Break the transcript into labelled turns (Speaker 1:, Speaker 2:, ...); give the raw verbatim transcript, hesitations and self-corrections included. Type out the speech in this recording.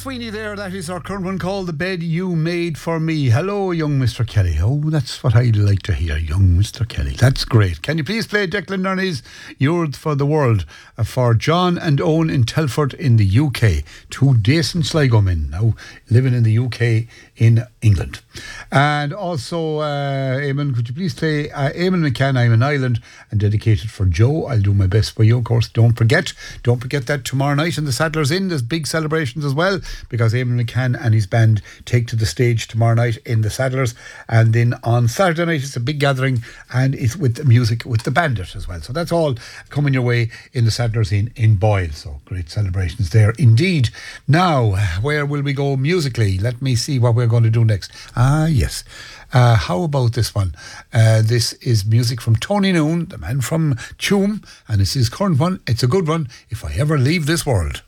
Speaker 1: Sweeney there, that is our current one called The Bed You Made For Me. Hello, young Mister Kelly. Oh, that's what I like to hear, young Mister Kelly. That's great. Can you please play Declan Nerney's You're for the World uh, for John and Owen in Telford in the U K. Two decent Sligo men now living in the U K in England. And also, uh, Eamon, could you please play uh, Eamon McCann, I'm an Island, and dedicated for Joe. I'll do my best for you, of course. Don't forget, don't forget that tomorrow night in the Saddler's Inn, there's big celebrations as well, because Eamon McCann and his band take to the stage tomorrow night in the Saddlers. And then on Saturday night, it's a big gathering, and it's with the music with the Bandit as well. So that's all coming your way in the Saddlers Inn in Boyle. So great celebrations there indeed. Now, where will we go musically? Let me see what we're going to do next. Ah, yes. Uh, how about this one? Uh, this is music from Tony Noon, the man from Tuam, and it's his current one. It's a good one, If I Ever Leave This World.